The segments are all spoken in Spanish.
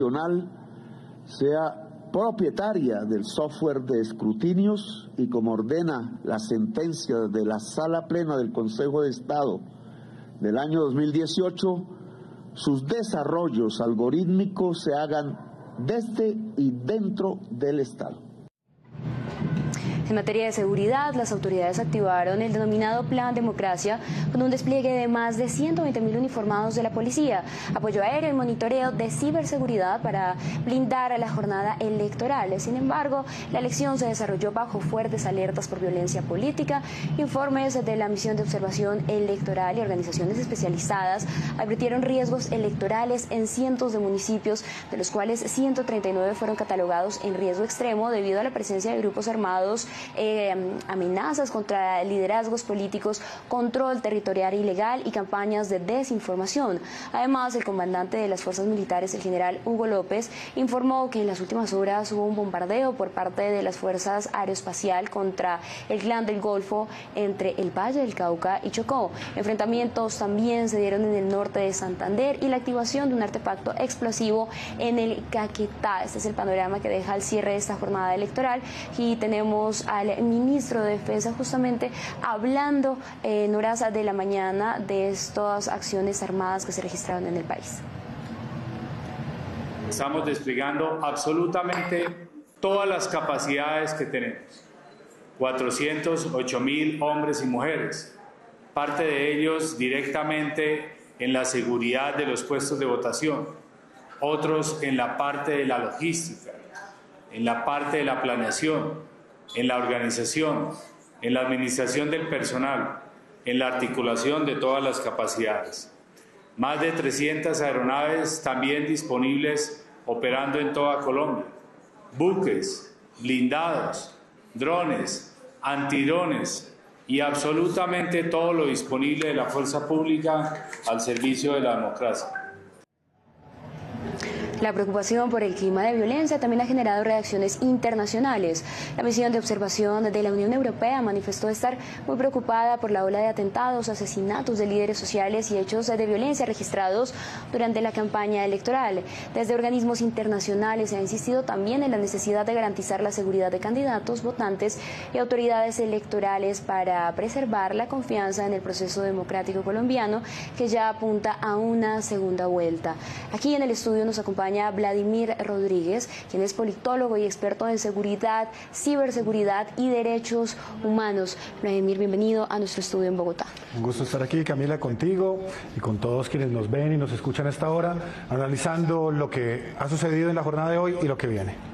sea propietaria del software de escrutinios y como ordena la sentencia de la Sala Plena del Consejo de Estado del año 2018, sus desarrollos algorítmicos se hagan desde y dentro del Estado. En materia de seguridad, las autoridades activaron el denominado Plan Democracia con un despliegue de más de 120.000 uniformados de la policía, apoyo aéreo y monitoreo de ciberseguridad para blindar a la jornada electoral. Sin embargo, la elección se desarrolló bajo fuertes alertas por violencia política. Informes de la Misión de Observación Electoral y organizaciones especializadas advirtieron riesgos electorales en cientos de municipios, de los cuales 139 fueron catalogados en riesgo extremo debido a la presencia de grupos armados, amenazas contra liderazgos políticos, control territorial ilegal y campañas de desinformación. Además, el comandante de las fuerzas militares, el general Hugo López, informó que en las últimas horas hubo un bombardeo por parte de las fuerzas aeroespacial contra el Clan del Golfo entre el Valle del Cauca y Chocó. Enfrentamientos también se dieron en el norte de Santander y la activación de un artefacto explosivo en el Caquetá. Este es el panorama que deja al cierre de esta jornada electoral y tenemos al ministro de Defensa justamente hablando en horas de la mañana de estas acciones armadas que se registraron en el país. Estamos desplegando absolutamente todas las capacidades que tenemos. 408.000 hombres y mujeres, parte de ellos directamente en la seguridad de los puestos de votación, otros en la parte de la logística, en la parte de la planeación, en la organización, en la administración del personal, en la articulación de todas las capacidades. Más de 300 aeronaves también disponibles operando en toda Colombia. Buques, blindados, drones, antidrones y absolutamente todo lo disponible de la fuerza pública al servicio de la democracia. La preocupación por el clima de violencia también ha generado reacciones internacionales. La misión de observación de la Unión Europea manifestó estar muy preocupada por la ola de atentados, asesinatos de líderes sociales y hechos de violencia registrados durante la campaña electoral. Desde organismos internacionales se ha insistido también en la necesidad de garantizar la seguridad de candidatos, votantes y autoridades electorales para preservar la confianza en el proceso democrático colombiano, que ya apunta a una segunda vuelta. Aquí en el estudio nos acompaña Vladimir Rodríguez, quien es politólogo y experto en seguridad, ciberseguridad y derechos humanos. Vladimir, bienvenido a nuestro estudio en Bogotá. Un gusto estar aquí, Camila, contigo y con todos quienes nos ven y nos escuchan a esta hora, analizando lo que ha sucedido en la jornada de hoy y lo que viene.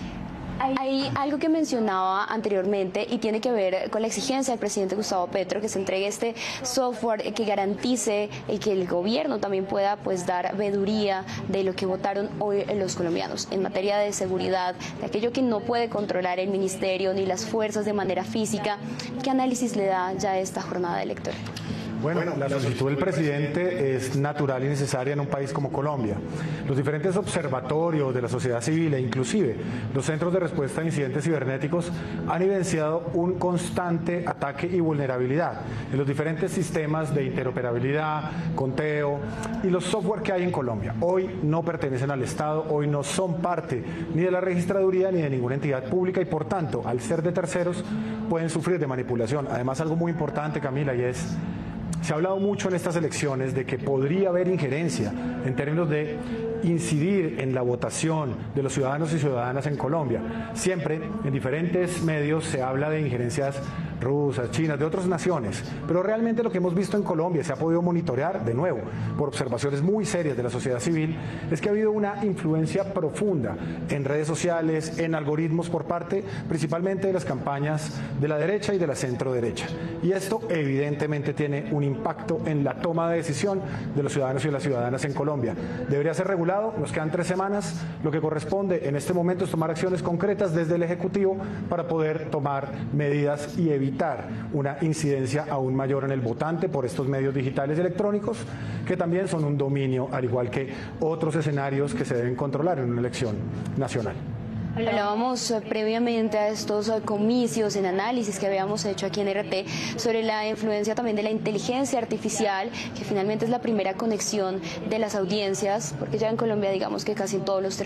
Hay algo que mencionaba anteriormente y tiene que ver con la exigencia del presidente Gustavo Petro que se entregue este software que garantice y que el gobierno también pueda dar veeduría de lo que votaron hoy los colombianos en materia de seguridad, de aquello que no puede controlar el ministerio ni las fuerzas de manera física. ¿Qué análisis le da ya esta jornada electoral? Bueno, la solicitud del presidente es natural y necesaria en un país como Colombia. Los diferentes observatorios de la sociedad civil e inclusive los centros de respuesta a incidentes cibernéticos han evidenciado un constante ataque y vulnerabilidad en los diferentes sistemas de interoperabilidad, conteo y los software que hay en Colombia. Hoy no pertenecen al Estado, hoy no son parte ni de la registraduría ni de ninguna entidad pública y por tanto, al ser de terceros, pueden sufrir de manipulación. Además, algo muy importante, Camila, y es: se ha hablado mucho en estas elecciones de que podría haber injerencia en términos de incidir en la votación de los ciudadanos y ciudadanas en Colombia. Siempre en diferentes medios se habla de injerencias rusas, chinas, de otras naciones, pero realmente lo que hemos visto en Colombia, se ha podido monitorear de nuevo por observaciones muy serias de la sociedad civil, es que ha habido una influencia profunda en redes sociales, en algoritmos por parte principalmente de las campañas de la derecha y de la centro derecha, y esto evidentemente tiene un impacto en la toma de decisión de los ciudadanos y de las ciudadanas en Colombia. Debería ser regulado, nos quedan 3 semanas, lo que corresponde en este momento es tomar acciones concretas desde el Ejecutivo para poder tomar medidas y evitar una incidencia aún mayor en el votante por estos medios digitales y electrónicos, que también son un dominio, al igual que otros escenarios que se deben controlar en una elección nacional. Hablábamos previamente a estos comicios en análisis que habíamos hecho aquí en RT sobre la influencia también de la inteligencia artificial, que finalmente es la primera conexión de las audiencias, porque ya en Colombia digamos que casi en todos los